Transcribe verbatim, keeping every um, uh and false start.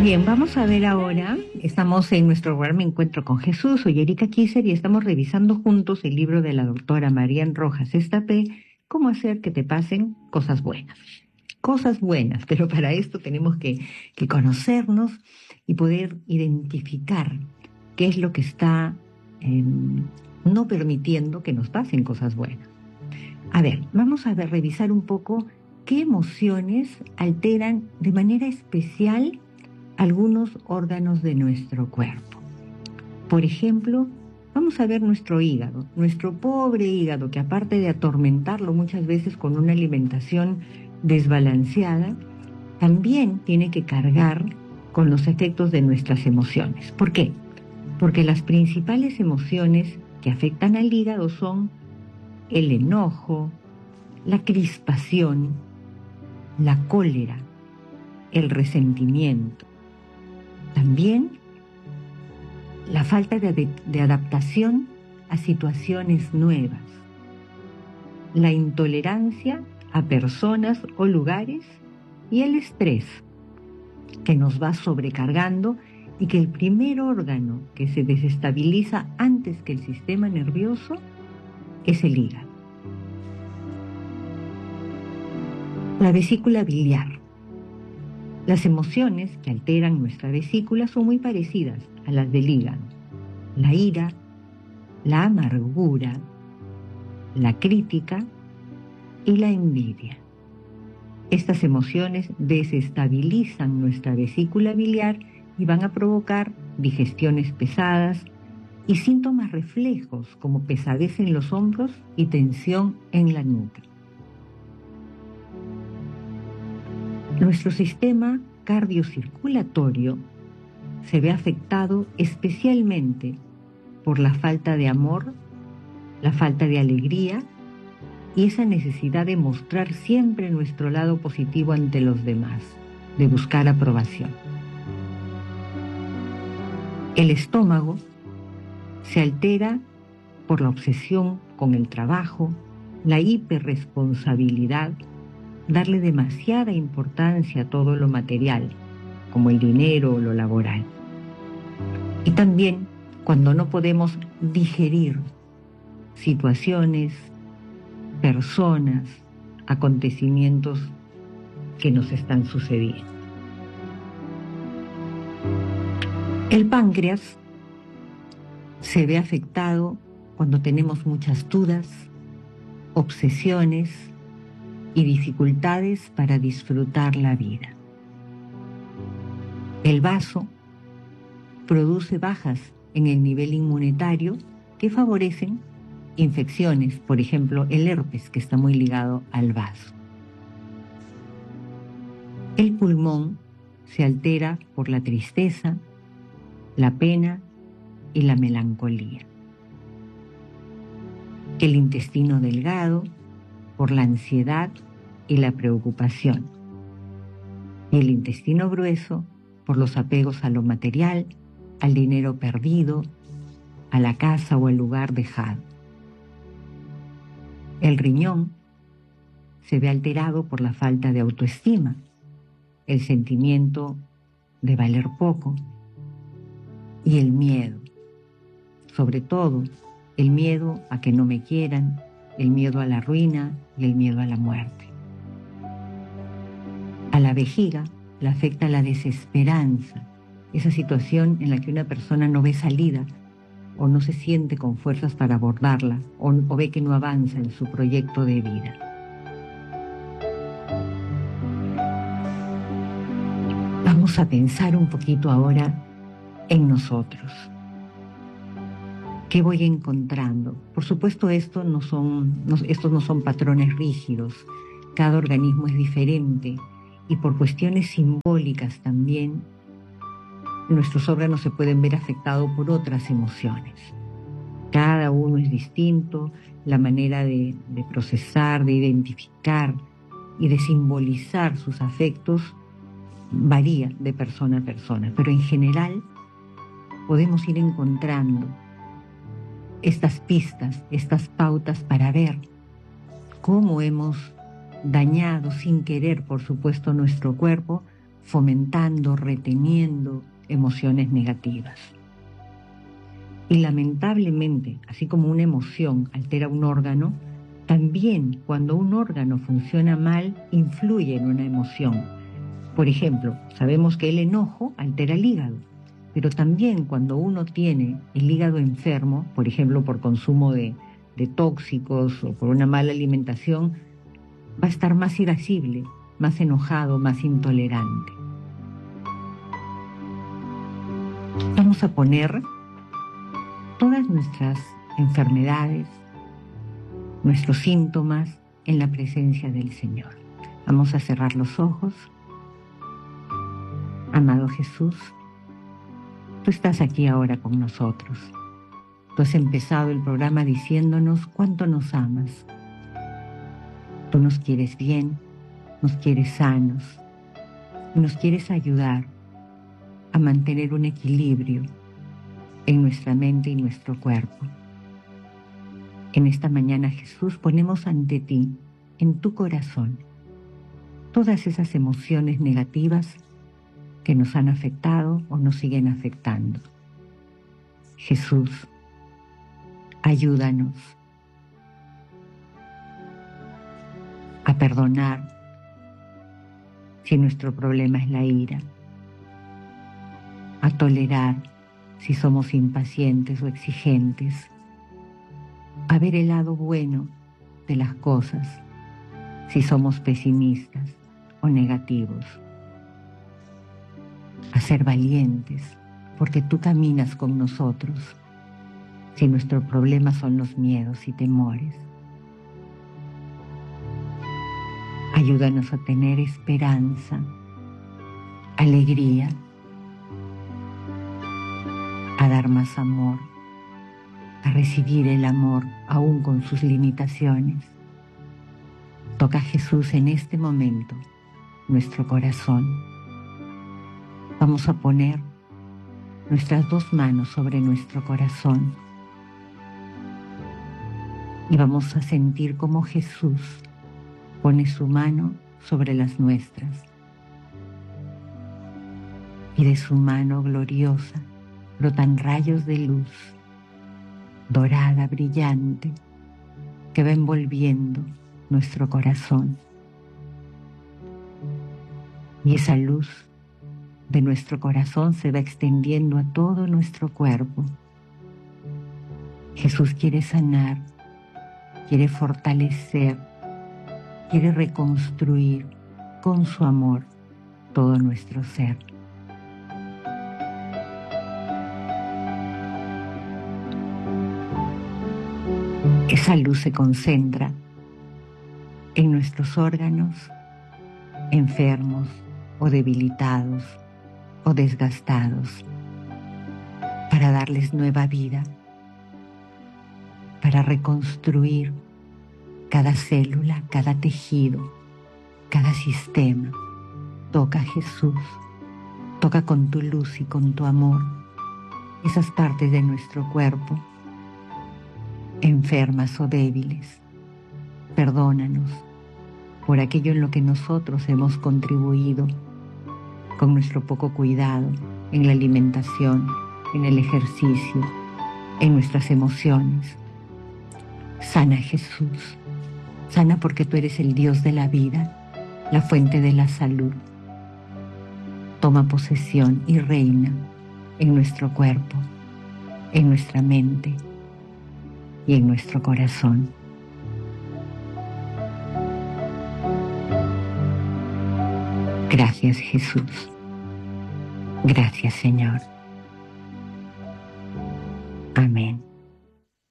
Bien, vamos a ver ahora, estamos en nuestro programa Encuentro con Jesús, soy Erika Kisser y estamos revisando juntos el libro de la doctora Marian Rojas Estapé, Cómo hacer que te pasen cosas buenas. Cosas buenas, pero para esto tenemos que, que conocernos y poder identificar qué es lo que está eh, no permitiendo que nos pasen cosas buenas. A ver, vamos a ver, revisar un poco qué emociones alteran de manera especial algunos órganos de nuestro cuerpo. Por ejemplo, vamos a ver nuestro hígado, nuestro pobre hígado, que aparte de atormentarlo muchas veces con una alimentación desbalanceada, también tiene que cargar con los efectos de nuestras emociones. ¿Por qué? Porque las principales emociones que afectan al hígado son el enojo, la crispación, la cólera, el resentimiento. También la falta de, de adaptación a situaciones nuevas, la intolerancia a personas o lugares y el estrés que nos va sobrecargando y que el primer órgano que se desestabiliza antes que el sistema nervioso es el hígado. La vesícula biliar. Las emociones que alteran nuestra vesícula son muy parecidas a las del hígado. La ira, la amargura, la crítica y la envidia. Estas emociones desestabilizan nuestra vesícula biliar y van a provocar digestiones pesadas y síntomas reflejos como pesadez en los hombros y tensión en la nuca. Nuestro sistema cardiocirculatorio se ve afectado especialmente por la falta de amor, la falta de alegría y esa necesidad de mostrar siempre nuestro lado positivo ante los demás, de buscar aprobación. El estómago se altera por la obsesión con el trabajo, la hiperresponsabilidad, darle demasiada importancia a todo lo material, como el dinero o lo laboral. Y también cuando no podemos digerir situaciones, personas, acontecimientos que nos están sucediendo. El páncreas se ve afectado cuando tenemos muchas dudas, obsesiones y dificultades para disfrutar la vida. El vaso produce bajas en el nivel inmunitario que favorecen infecciones, por ejemplo, el herpes, que está muy ligado al vaso. El pulmón se altera por la tristeza, la pena y la melancolía. El intestino delgado por la ansiedad y la preocupación. Y el intestino grueso por los apegos a lo material, al dinero perdido, a la casa o al lugar dejado. El riñón se ve alterado por la falta de autoestima, el sentimiento de valer poco y el miedo. Sobre todo, el miedo a que no me quieran, el miedo a la ruina y el miedo a la muerte. A la vejiga le afecta la desesperanza, esa situación en la que una persona no ve salida o no se siente con fuerzas para abordarla o, o ve que no avanza en su proyecto de vida. Vamos a pensar un poquito ahora en nosotros. ¿Qué voy encontrando? Por supuesto, esto no son, no, estos no son patrones rígidos. Cada organismo es diferente y por cuestiones simbólicas también nuestros órganos se pueden ver afectados por otras emociones. Cada uno es distinto, la manera de, de procesar, de identificar y de simbolizar sus afectos varía de persona a persona, pero en general podemos ir encontrando estas pistas, estas pautas para ver cómo hemos dañado sin querer, por supuesto, nuestro cuerpo fomentando, reteniendo emociones negativas. Y lamentablemente, así como una emoción altera un órgano, también cuando un órgano funciona mal, influye en una emoción. Por ejemplo, sabemos que el enojo altera el hígado, pero también cuando uno tiene el hígado enfermo, por ejemplo, por consumo de, de tóxicos o por una mala alimentación, va a estar más irascible, más enojado, más intolerante. Vamos a poner todas nuestras enfermedades, nuestros síntomas en la presencia del Señor. Vamos a cerrar los ojos. Amado Jesús, tú estás aquí ahora con nosotros. Tú has empezado el programa diciéndonos cuánto nos amas. Tú nos quieres bien, nos quieres sanos, y nos quieres ayudar a mantener un equilibrio en nuestra mente y nuestro cuerpo. En esta mañana, Jesús, ponemos ante ti, en tu corazón, todas esas emociones negativas que nos han afectado o nos siguen afectando. Jesús, ayúdanos a perdonar si nuestro problema es la ira, a tolerar si somos impacientes o exigentes, a ver el lado bueno de las cosas si somos pesimistas o negativos, a ser valientes porque tú caminas con nosotros si nuestro problema son los miedos y temores. Ayúdanos a tener esperanza, alegría, a dar más amor, a recibir el amor aún con sus limitaciones. Toca a Jesús en este momento nuestro corazón. Vamos a poner nuestras dos manos sobre nuestro corazón y vamos a sentir cómo Jesús pone su mano sobre las nuestras y de su mano gloriosa brotan rayos de luz dorada, brillante, que va envolviendo nuestro corazón. Y esa luz de nuestro corazón se va extendiendo a todo nuestro cuerpo. Jesús quiere sanar, quiere fortalecer, quiere reconstruir con su amor todo nuestro ser. Esa luz se concentra en nuestros órganos enfermos o debilitados o desgastados para darles nueva vida, para reconstruir cada célula, cada tejido, cada sistema. Toca a Jesús, toca con tu luz y con tu amor esas partes de nuestro cuerpo enfermas o débiles. Perdónanos por aquello en lo que nosotros hemos contribuido con nuestro poco cuidado en la alimentación, en el ejercicio, en nuestras emociones. Sana, Jesús, sana porque tú eres el Dios de la vida, la fuente de la salud. Toma posesión y reina en nuestro cuerpo, en nuestra mente y en nuestro corazón. Gracias, Jesús. Gracias, Señor. Amén.